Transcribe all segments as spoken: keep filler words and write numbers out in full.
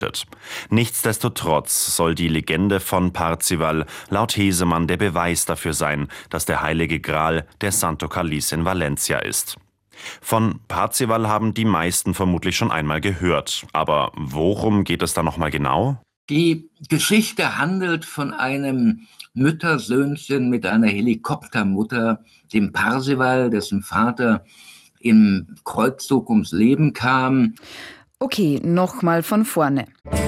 Nichtsdestotrotz soll die Legende von Parzival laut Hesemann der Beweis dafür sein, dass der Heilige Gral der Santo Cáliz in Valencia ist. Von Parzival haben die meisten vermutlich schon einmal gehört. Aber worum geht es da nochmal genau? Die Geschichte handelt von einem Müttersöhnchen mit einer Helikoptermutter, dem Parzival, dessen Vater im Kreuzzug ums Leben kam. Okay, nochmal von vorne.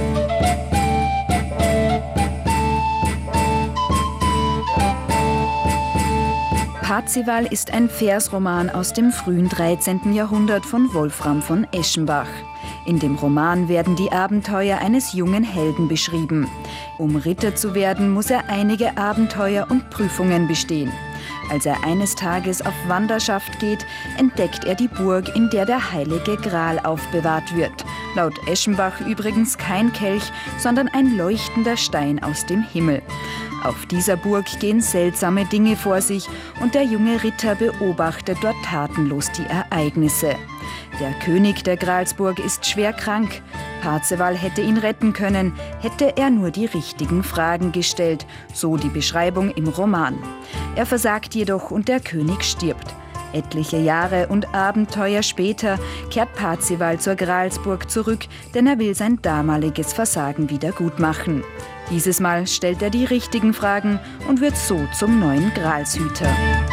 Parzival ist ein Versroman aus dem frühen dreizehnten Jahrhundert von Wolfram von Eschenbach. In dem Roman werden die Abenteuer eines jungen Helden beschrieben. Um Ritter zu werden, muss er einige Abenteuer und Prüfungen bestehen. Als er eines Tages auf Wanderschaft geht, entdeckt er die Burg, in der der Heilige Gral aufbewahrt wird. Laut Eschenbach übrigens kein Kelch, sondern ein leuchtender Stein aus dem Himmel. Auf dieser Burg gehen seltsame Dinge vor sich und der junge Ritter beobachtet dort tatenlos die Ereignisse. Der König der Gralsburg ist schwer krank. Parzival hätte ihn retten können, hätte er nur die richtigen Fragen gestellt, so die Beschreibung im Roman. Er versagt jedoch und der König stirbt. Etliche Jahre und Abenteuer später kehrt Parzival zur Gralsburg zurück, denn er will sein damaliges Versagen wieder gutmachen. Dieses Mal stellt er die richtigen Fragen und wird so zum neuen Gralshüter.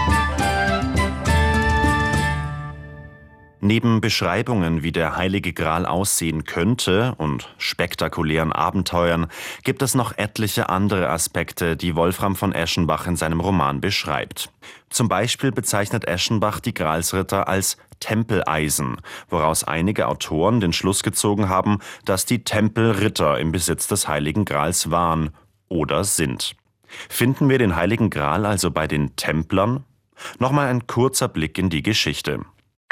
Neben Beschreibungen, wie der Heilige Gral aussehen könnte und spektakulären Abenteuern, gibt es noch etliche andere Aspekte, die Wolfram von Eschenbach in seinem Roman beschreibt. Zum Beispiel bezeichnet Eschenbach die Gralsritter als Tempeleisen, woraus einige Autoren den Schluss gezogen haben, dass die Tempelritter im Besitz des Heiligen Grals waren oder sind. Finden wir den Heiligen Gral also bei den Templern? Nochmal ein kurzer Blick in die Geschichte.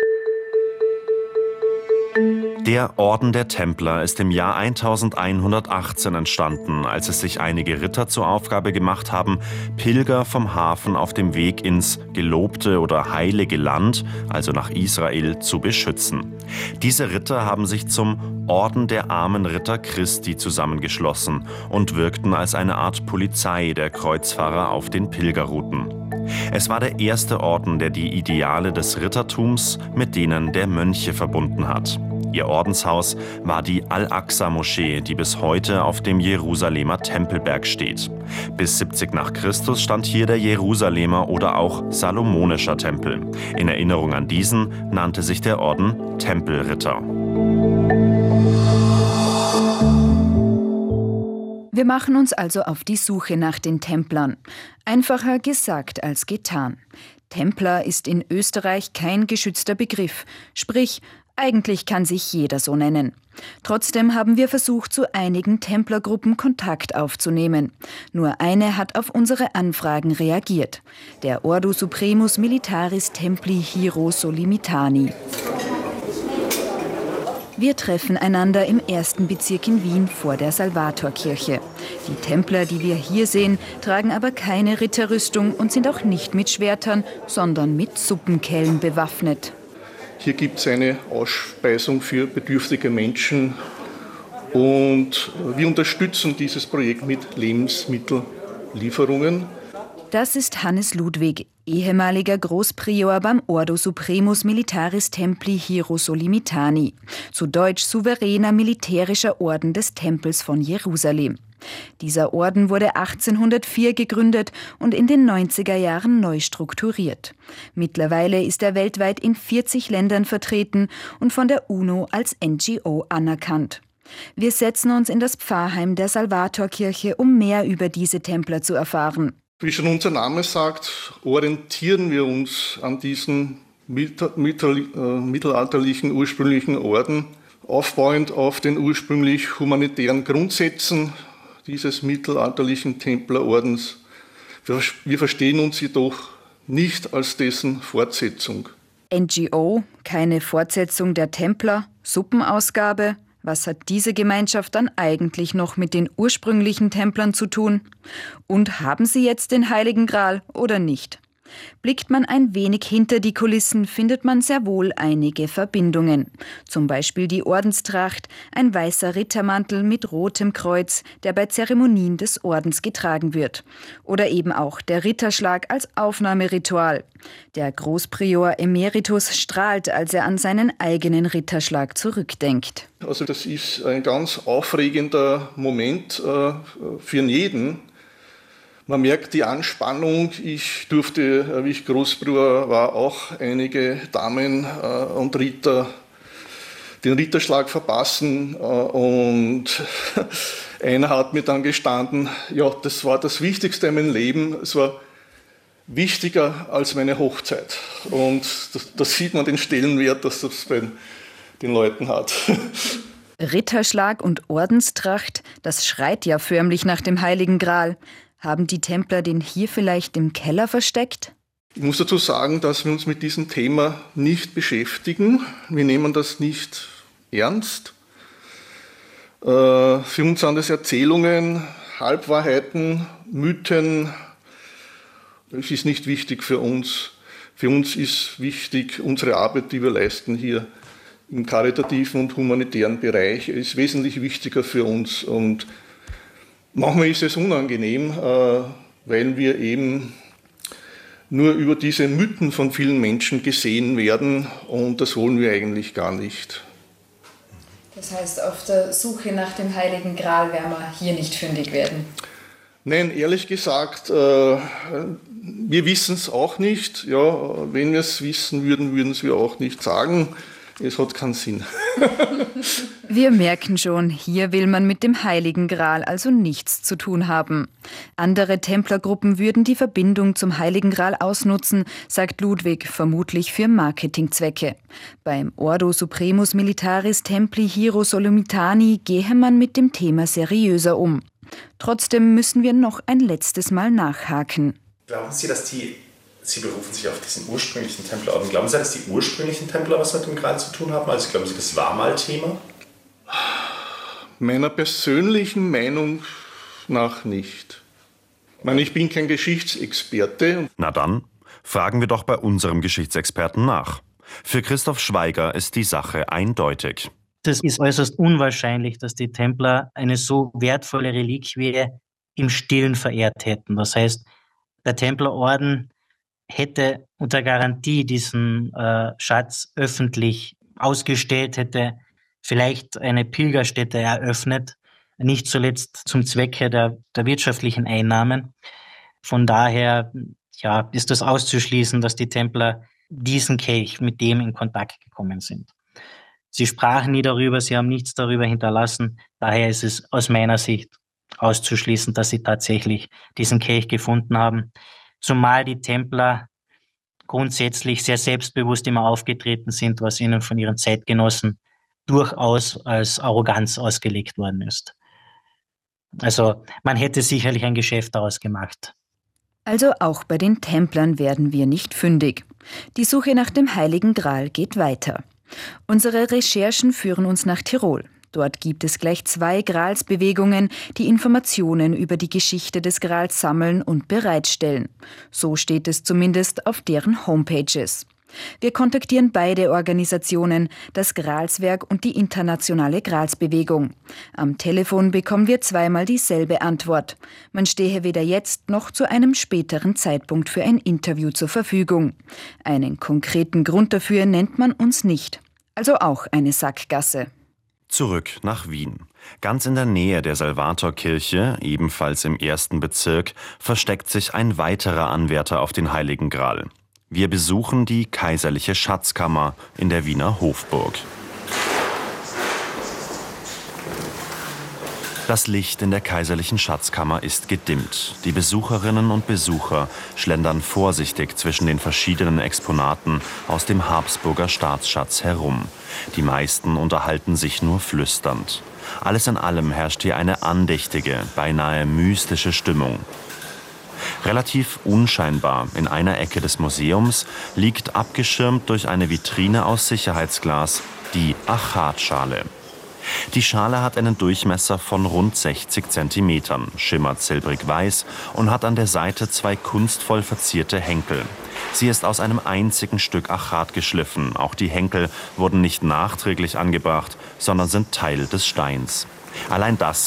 Der Orden der Templer ist im Jahr elfhundertachtzehn entstanden, als es sich einige Ritter zur Aufgabe gemacht haben, Pilger vom Hafen auf dem Weg ins gelobte oder heilige Land, also nach Israel, zu beschützen. Diese Ritter haben sich zum Orden der armen Ritter Christi zusammengeschlossen und wirkten als eine Art Polizei der Kreuzfahrer auf den Pilgerrouten. Es war der erste Orden, der die Ideale des Rittertums mit denen der Mönche verbunden hat. Ihr Ordenshaus war die Al-Aqsa-Moschee, die bis heute auf dem Jerusalemer Tempelberg steht. Bis siebzig nach Christus stand hier der Jerusalemer oder auch Salomonischer Tempel. In Erinnerung an diesen nannte sich der Orden Tempelritter. Wir machen uns also auf die Suche nach den Templern. Einfacher gesagt als getan. Templer ist in Österreich kein geschützter Begriff, sprich, eigentlich kann sich jeder so nennen. Trotzdem haben wir versucht, zu einigen Templergruppen Kontakt aufzunehmen. Nur eine hat auf unsere Anfragen reagiert. Der Ordo Supremus Militaris Templi Hierosolimitani. Wir treffen einander im ersten Bezirk in Wien vor der Salvatorkirche. Die Templer, die wir hier sehen, tragen aber keine Ritterrüstung und sind auch nicht mit Schwertern, sondern mit Suppenkellen bewaffnet. Hier gibt es eine Ausspeisung für bedürftige Menschen und wir unterstützen dieses Projekt mit Lebensmittellieferungen. Das ist Hannes Ludwig, ehemaliger Großprior beim Ordo Supremus Militaris Templi Hierosolimitani, zu Deutsch souveräner militärischer Orden des Tempels von Jerusalem. Dieser Orden wurde achtzehnhundertvier gegründet und in den neunziger Jahren neu strukturiert. Mittlerweile ist er weltweit in vierzig Ländern vertreten und von der UNO als N G O anerkannt. Wir setzen uns in das Pfarrheim der Salvatorkirche, um mehr über diese Templer zu erfahren. Wie schon unser Name sagt, orientieren wir uns an diesen mittel- mittel- äh, mittelalterlichen ursprünglichen Orden, aufbauend auf den ursprünglich humanitären Grundsätzen dieses mittelalterlichen Templerordens. Wir, wir verstehen uns jedoch nicht als dessen Fortsetzung. N G O, keine Fortsetzung der Templer, Suppenausgabe. Was hat diese Gemeinschaft dann eigentlich noch mit den ursprünglichen Templern zu tun? Und haben sie jetzt den Heiligen Gral oder nicht? Blickt man ein wenig hinter die Kulissen, findet man sehr wohl einige Verbindungen. Zum Beispiel die Ordenstracht, ein weißer Rittermantel mit rotem Kreuz, der bei Zeremonien des Ordens getragen wird. Oder eben auch der Ritterschlag als Aufnahmeritual. Der Großprior Emeritus strahlt, als er an seinen eigenen Ritterschlag zurückdenkt. Also das ist ein ganz aufregender Moment äh, für jeden. Man merkt die Anspannung. Ich durfte, wie ich Großprior war, auch einige Damen und Ritter den Ritterschlag verpassen. Und einer hat mir dann gestanden, ja, das war das Wichtigste in meinem Leben. Es war wichtiger als meine Hochzeit. Und das, das sieht man den Stellenwert, dass das bei den Leuten hat. Ritterschlag und Ordenstracht, das schreit ja förmlich nach dem Heiligen Gral. Haben die Templer den hier vielleicht im Keller versteckt? Ich muss dazu sagen, dass wir uns mit diesem Thema nicht beschäftigen. Wir nehmen das nicht ernst. Für uns sind das Erzählungen, Halbwahrheiten, Mythen. Das ist nicht wichtig für uns. Für uns ist wichtig, unsere Arbeit, die wir leisten hier im karitativen und humanitären Bereich, ist wesentlich wichtiger für uns. Und manchmal ist es unangenehm, weil wir eben nur über diese Mythen von vielen Menschen gesehen werden und das wollen wir eigentlich gar nicht. Das heißt, auf der Suche nach dem Heiligen Gral werden wir hier nicht fündig werden? Nein, ehrlich gesagt, wir wissen es auch nicht. Ja, wenn wir es wissen würden, würden wir auch nicht sagen. Es hat keinen Sinn. Wir merken schon, hier will man mit dem Heiligen Gral also nichts zu tun haben. Andere Templergruppen würden die Verbindung zum Heiligen Gral ausnutzen, sagt Ludwig, vermutlich für Marketingzwecke. Beim Ordo Supremus Militaris Templi Hierosolomitani gehe man mit dem Thema seriöser um. Trotzdem müssen wir noch ein letztes Mal nachhaken. Glauben Sie, dass die Sie berufen sich auf diesen ursprünglichen Templerorden. Glauben Sie, dass die ursprünglichen Templer was mit dem Gral zu tun haben? Also glauben Sie, das war mal Thema? Meiner persönlichen Meinung nach nicht. Ich meine, ich bin kein Geschichtsexperte. Na dann, fragen wir doch bei unserem Geschichtsexperten nach. Für Christoph Schweiger ist die Sache eindeutig. Das ist äußerst unwahrscheinlich, dass die Templer eine so wertvolle Reliquie im Stillen verehrt hätten. Das heißt, der Templerorden hätte unter Garantie diesen äh, Schatz öffentlich ausgestellt, hätte vielleicht eine Pilgerstätte eröffnet, nicht zuletzt zum Zwecke der, der wirtschaftlichen Einnahmen. Von daher ja, ist es auszuschließen, dass die Templer diesen Kelch mit dem in Kontakt gekommen sind. Sie sprachen nie darüber, sie haben nichts darüber hinterlassen. Daher ist es aus meiner Sicht auszuschließen, dass sie tatsächlich diesen Kelch gefunden haben. Zumal die Templer grundsätzlich sehr selbstbewusst immer aufgetreten sind, was ihnen von ihren Zeitgenossen durchaus als Arroganz ausgelegt worden ist. Also man hätte sicherlich ein Geschäft daraus gemacht. Also auch bei den Templern werden wir nicht fündig. Die Suche nach dem Heiligen Gral geht weiter. Unsere Recherchen führen uns nach Tirol. Dort gibt es gleich zwei Gralsbewegungen, die Informationen über die Geschichte des Grals sammeln und bereitstellen. So steht es zumindest auf deren Homepages. Wir kontaktieren beide Organisationen, das Gralswerk und die Internationale Gralsbewegung. Am Telefon bekommen wir zweimal dieselbe Antwort. Man stehe weder jetzt noch zu einem späteren Zeitpunkt für ein Interview zur Verfügung. Einen konkreten Grund dafür nennt man uns nicht. Also auch eine Sackgasse. Zurück nach Wien. Ganz in der Nähe der Salvatorkirche, ebenfalls im ersten Bezirk, versteckt sich ein weiterer Anwärter auf den Heiligen Gral. Wir besuchen die Kaiserliche Schatzkammer in der Wiener Hofburg. Das Licht in der Kaiserlichen Schatzkammer ist gedimmt. Die Besucherinnen und Besucher schlendern vorsichtig zwischen den verschiedenen Exponaten aus dem Habsburger Staatsschatz herum. Die meisten unterhalten sich nur flüsternd. Alles in allem herrscht hier eine andächtige, beinahe mystische Stimmung. Relativ unscheinbar in einer Ecke des Museums liegt abgeschirmt durch eine Vitrine aus Sicherheitsglas die Achatschale. Die Schale hat einen Durchmesser von rund sechzig Zentimetern, schimmert silbrig-weiß und hat an der Seite zwei kunstvoll verzierte Henkel. Sie ist aus einem einzigen Stück Achat geschliffen. Auch die Henkel wurden nicht nachträglich angebracht, sondern sind Teil des Steins. Allein das